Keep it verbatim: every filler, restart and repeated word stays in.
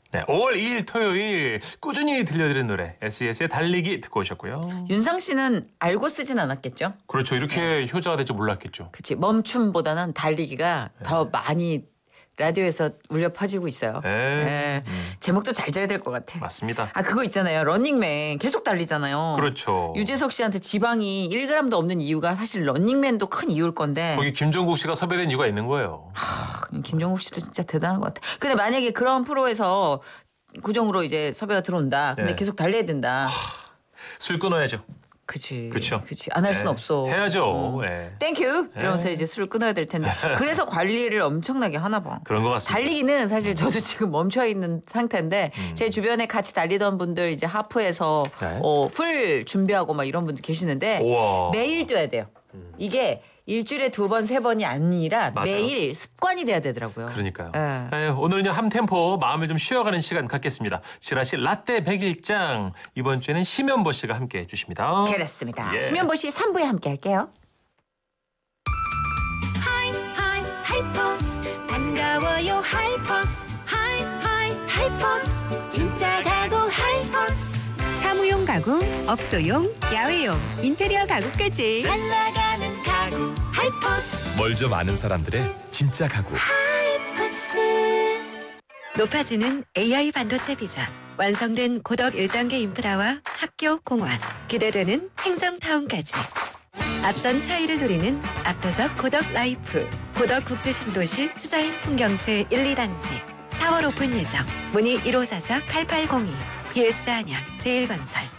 네, 오월 이일 토요일 꾸준히 들려드린 노래 에스이에스의 달리기 듣고 오셨고요. 윤상 씨는 알고 쓰진 않았겠죠? 그렇죠. 이렇게 네. 효자가 될 줄 몰랐겠죠. 그치. 멈춤보다는 달리기가 네. 더 많이 라디오에서 울려 퍼지고 있어요. 네. 네. 음. 제목도 잘 져야 될 것 같아. 맞습니다. 아 그거 있잖아요. 러닝맨 계속 달리잖아요. 그렇죠. 유재석 씨한테 지방이 일 그램도 없는 이유가 사실 러닝맨도 큰 이유일 건데. 거기 김종국 씨가 섭외된 이유가 있는 거예요. 하, 김종국 씨도 진짜 대단한 것 같아. 근데 만약에 그런 프로에서 구정으로 이제 섭외가 들어온다. 근데 네. 계속 달려야 된다. 하, 술 끊어야죠. 그치. 그쵸. 그치. 안 할 수는 네. 없어. 해야죠. 어. 네. 땡큐 이러면서 네. 이제 술을 끊어야 될 텐데. 그래서 관리를 엄청나게 하나 봐. 그런 것 같습니다. 달리기는 사실 저도 지금 멈춰 있는 상태인데 음. 제 주변에 같이 달리던 분들 이제 하프에서 네. 어, 풀 준비하고 막 이런 분들 계시는데 우와. 매일 뛰어야 돼요. 음. 이게 일주일에 두 번, 세 번이 아니라 맞아요. 매일 습관이 돼야 되더라고요. 그러니까요. 네. 에휴, 오늘은요 한 템포 마음을 좀 쉬어가는 시간 갖겠습니다. 지라시 라떼 백일장 이번 주에는 심연보 씨가 함께 해주십니다. 그렇습니다. 예. 심연보 씨 삼 부에 함께 할게요. 하이 하이 하이퍼스 반가워요 하이퍼스 하이 하이 하이퍼스 진짜 가구 하이퍼스 사무용 가구, 업소용, 야외용, 인테리어 가구까지 잘 나가는 가구 하이퍼스 뭘 좀 아는 사람들의 진짜 가구. 하이퍼스 높아지는 에이아이 반도체 비전, 완성된 고덕 일 단계 인프라와 학교, 공원, 기대되는 행정타운까지 앞선 차이를 누리는 압도적 고덕 라이프, 고덕 국제신도시 수자인 풍경채 일, 이 단지 사월 오픈 예정. 문의 일오사사 팔팔공이 비에스 안양 제일건설.